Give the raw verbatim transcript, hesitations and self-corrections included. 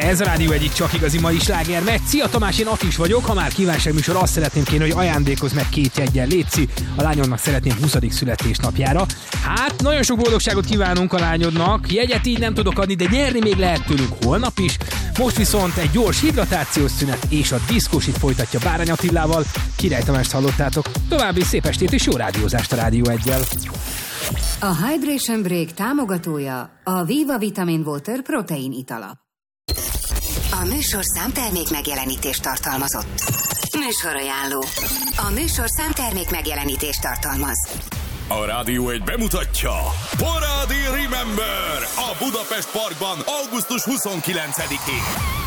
Ez a Rádió egyik csak igazi mai sláger megy. Szia Tamás, én Atis vagyok. Ha már kívánságműsor, azt szeretném kérni, hogy ajándékozz meg két jeggyel, létszi. A lányomnak szeretném huszadik születésnapjára. Hát, nagyon sok boldogságot kívánunk a lányodnak. Jegyet így nem tudok adni, de nyerni még lehet tőlünk holnap is. Most viszont egy gyors hidratációs szünet és a diszkósit folytatja Bárány Attilával. Király Tamást hallottátok. További szép estét és jó rádiózást a Rádió egyel. A Hydration Break támogatója a Viva Vitamin Water protein itala. A műsorszám termék megjelenítést tartalmazott. Műsorajánló. A műsorszám termék megjelenítést tartalmaz. A Rádió egy bemutatja Parádi Remember a Budapest Parkban augusztus huszonkilencedikén.